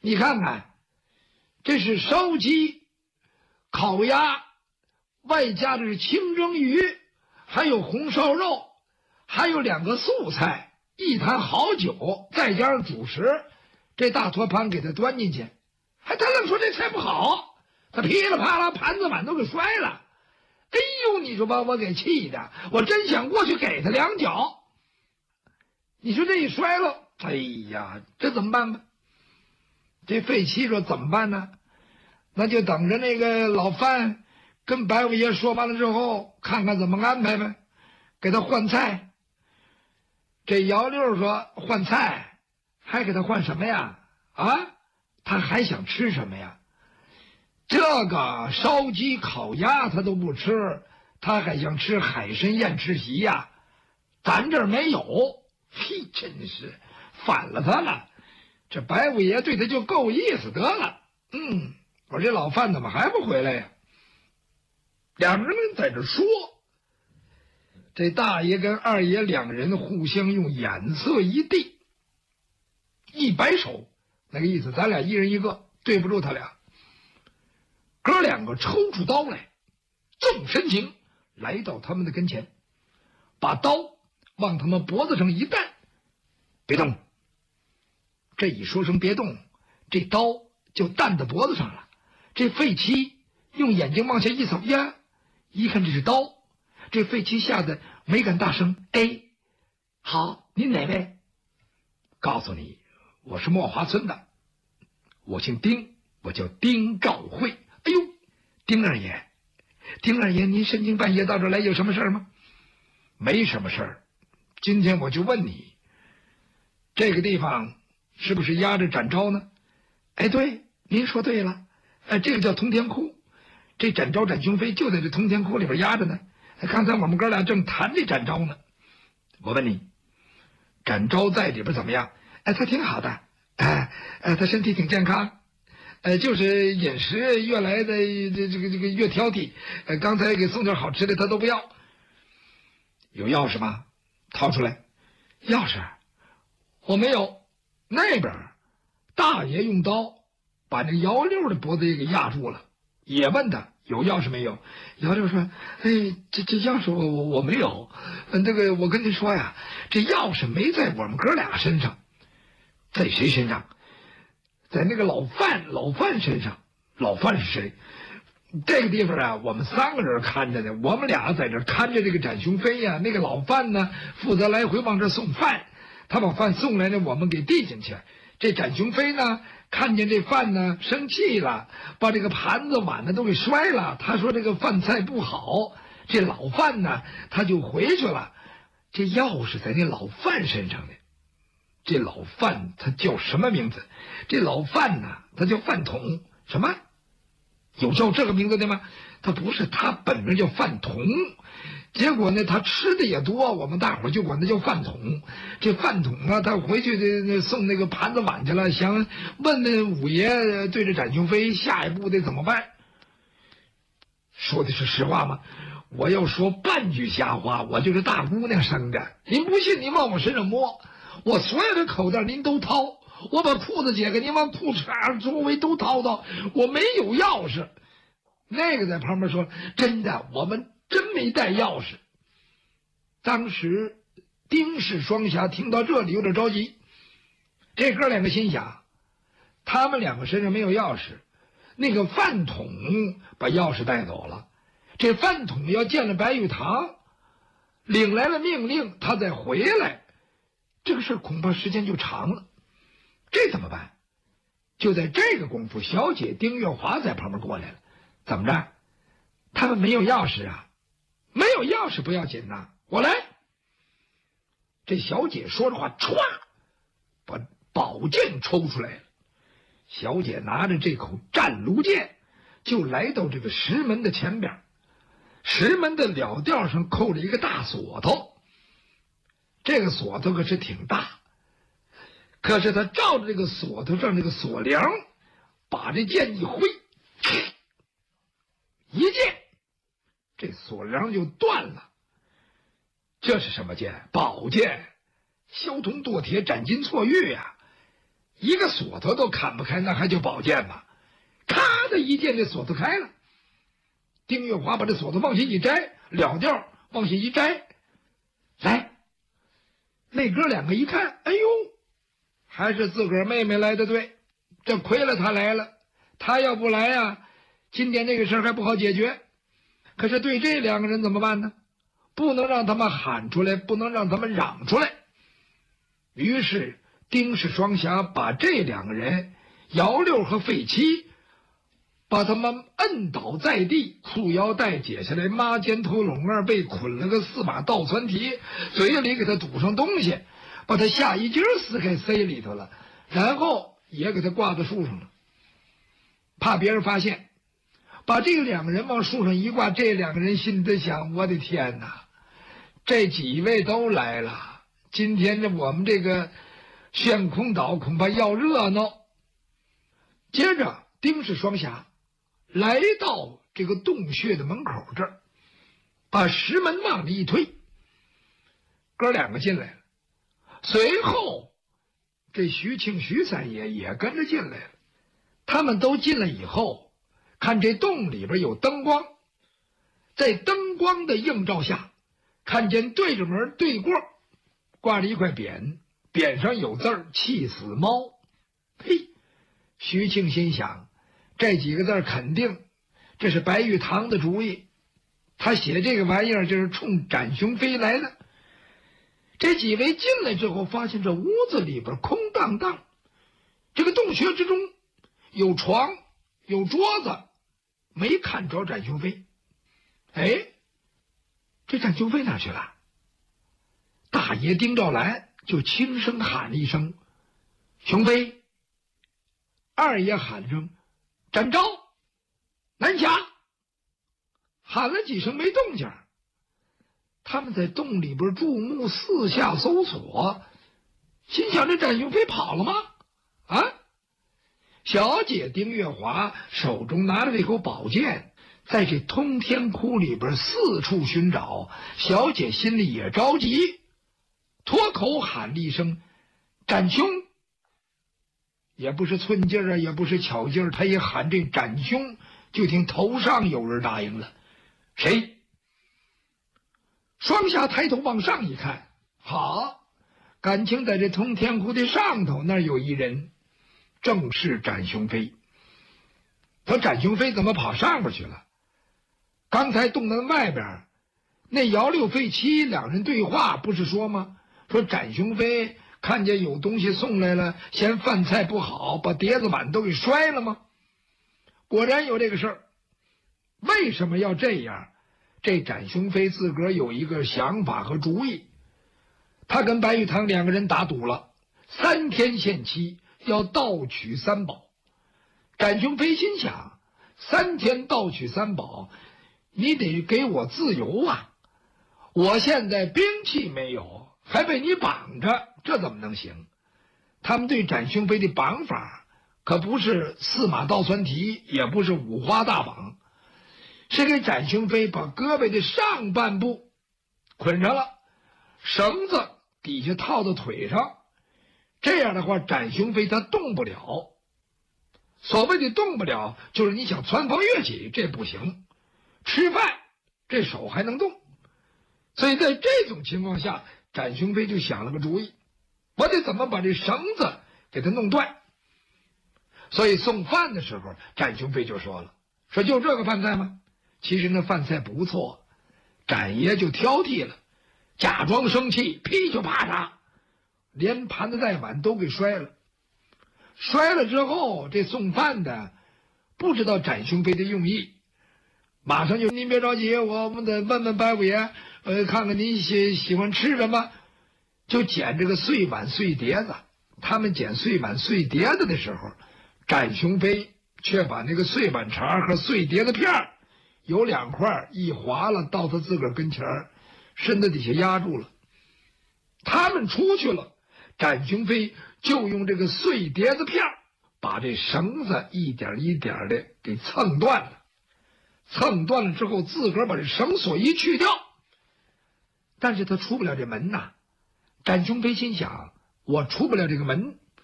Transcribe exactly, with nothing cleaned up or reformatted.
你看看，这是烧鸡、烤鸭，外加的是清蒸鱼，还有红烧肉，还有两个素菜，一坛好酒，再加上主食，这大托盘给他端进去，还他愣说这菜不好，他噼里啪啦盘子碗都给摔了。哎呦，你说把我给气的，我真想过去给他两脚。你说这一摔了，哎呀，这怎么办吧？这费七说怎么办呢？那就等着那个老范跟白五爷说完了之后，看看怎么安排呗，给他换菜。这姚六说换菜，还给他换什么呀？啊，他还想吃什么呀？这个烧鸡烤鸭他都不吃，他还想吃海参燕吃席呀？咱这儿没有。嘿，真是反了他了。这白五爷对他就够意思得了。嗯，我说这老范怎么还不回来呀？两个人在这说，这大爷跟二爷两人互相用眼色一递，一摆手，那个意思咱俩一人一个，对不住他俩。哥两个抽出刀来，纵身形来到他们的跟前，把刀往他们脖子上一担，别动。这一说声别动，这刀就担在脖子上了。这费七用眼睛往下一扫，呀，一看这是刀，这费七吓得没敢大声。哎，好，您哪位？告诉你，我是墨华村的，我姓丁，我叫丁兆会。哎呦，丁二爷，丁二爷，您深更半夜到这儿来有什么事儿吗？没什么事儿，今天我就问你，这个地方是不是压着展昭呢？哎，对，您说对了，哎，这个叫通天窟，这展昭展雄飞就在这通天窟里边压着呢。哎，刚才我们哥俩正谈这展昭呢。我问你，展昭在里边怎么样？哎，他挺好的，哎，哎，他身体挺健康。呃，就是饮食越来的这这个这个越挑剔，呃，刚才给送点好吃的他都不要。有钥匙吗？掏出来。钥匙我没有。那边大爷用刀把那姚六的脖子也给压住了，也问他有钥匙没有。姚六说：“哎，这这钥匙我我我没有。嗯，这个我跟您说呀，这钥匙没在我们哥俩身上，在谁身上？在那个老范，老范身上。老范是谁？这个地方啊，我们三个人看着呢，我们俩在这看着这个展雄飞呀。那个老范呢，负责来回往这送饭，他把饭送来呢，我们给递进去。这展雄飞呢，看见这饭呢，生气了，把这个盘子碗呢都给摔了。他说这个饭菜不好，这老范呢，他就回去了。这钥匙在那老范身上呢。这老范他叫什么名字？这老范呢，他叫范统。什么？有叫这个名字的吗？他不是，他本名叫范统。结果呢，他吃的也多，我们大伙就管他叫饭桶。这饭桶啊，他回去的送那个盘子碗去了，想问问五爷对着展雄飞下一步得怎么办。说的是实话吗？我要说半句瞎话，我就是大姑娘生的。您不信，您往我身上摸，我所有的口袋您都掏，我把裤子解开，您往裤衩周围都掏掏，我没有钥匙。那个在旁边说：“真的，我们真没带钥匙。”当时丁氏双侠听到这里有点着急，这哥两个心想，他们两个身上没有钥匙，那个饭桶把钥匙带走了，这饭桶要见了白玉堂，领来了命令，他再回来，这个事恐怕时间就长了。这怎么办？就在这个功夫，小姐丁月华在旁边过来了。怎么着？他们没有钥匙啊？没有钥匙不要紧呐，我来。这小姐说着话，歘，把宝剑抽出来了。小姐拿着这口战炉剑，就来到这个石门的前边。石门的了吊上扣着一个大锁头，这个锁头可是挺大。可是他照着这个锁头上这个锁梁，把这剑一挥，一剑，这锁梁就断了。这是什么剑？宝剑，削铜剁铁，斩金错玉呀、啊！ 一个锁头都砍不开，那还叫宝剑吗？咔的一剑，这锁头开了。丁月华把这锁头往下一摘，了调往下一摘，来，那哥两个一看，哎呦，还是自个儿妹妹来的对，这亏了他来了，他要不来啊，今天这个事儿还不好解决。可是对这两个人怎么办呢？不能让他们喊出来，不能让他们嚷出来。于是丁氏双侠把这两个人姚六和费七把他们摁倒在地，裤腰带解下来，抹肩头笼儿被捆了个四把倒穿蹄，嘴里给他堵上东西，把他下衣襟撕开塞里头了，然后也给他挂在树上了，怕别人发现。把这两个人往树上一挂，这两个人心里在想，我的天哪，这几位都来了，今天这我们这个悬空岛恐怕要热闹。接着丁氏双侠来到这个洞穴的门口这儿，把石门往里一推，哥两个进来了。随后这徐庆徐三爷也跟着进来了。他们都进来以后，看这洞里边有灯光，在灯光的映照下，看见对着门对过挂着一块匾，匾上有字儿气死猫。嘿，徐庆心想，这几个字肯定这是白玉堂的主意，他写这个玩意儿就是冲展雄飞来的。这几位进来之后，发现这屋子里边空荡荡，这个洞穴之中有床有桌子，没看着展雄飞。哎，这展雄飞哪去了？大爷丁兆兰就轻声喊了一声雄飞，二爷喊声展昭、南侠，喊了几声没动静。他们在洞里边注目四下搜索，心想这展雄飞跑了吗？啊！小姐丁月华手中拿着这口宝剑，在这通天窟里边四处寻找，小姐心里也着急，脱口喊了一声展兄。也不是寸劲儿啊，也不是巧劲儿，他也喊这展兄，就听头上有人答应了。谁？双侠抬头往上一看，好，感情在这通天窟的上头那儿有一人，正是展雄飞。可展雄飞怎么跑上边去了？刚才洞门外边那姚六费七两人对话不是说吗？说展雄飞看见有东西送来了，嫌饭菜不好，把碟子碗都给摔了吗？果然有这个事儿。为什么要这样？这展雄飞自个儿有一个想法和主意。他跟白玉堂两个人打赌了，三天限期要盗取三宝。展雄飞心想，三天盗取三宝，你得给我自由啊！我现在兵器没有，还被你绑着，这怎么能行？他们对展雄飞的绑法可不是四马倒窜蹄，也不是五花大绑，是给展雄飞把胳膊的上半部捆上了，绳子底下套到腿上，这样的话展雄飞他动不了。所谓的动不了，就是你想窜房跃起，这不行，吃饭这手还能动。所以在这种情况下，展雄飞就想了个主意，我得怎么把这绳子给他弄断。所以送饭的时候，展雄飞就说了，说就这个饭菜吗？其实那饭菜不错，展爷就挑剔了，假装生气，噼就啪嚓，连盘子带碗都给摔了。摔了之后，这送饭的不知道展雄飞的用意，马上就您别着急，我们得问问白五爷，呃，看看您喜喜欢吃什么，就捡这个碎碗碎碟子。他们捡碎碗碎碟子的时候，展雄飞却把那个碎碗肠和碎碟子片儿有两块一划了到他自个儿跟前儿，身子底下压住了。他们出去了，展雄飞就用这个碎碟子片儿把这绳子一点一点的给蹭断了。蹭断了之后，自个儿把这绳索一去掉，但是他出不了这门呐。展雄飞心想，我出不了这个门，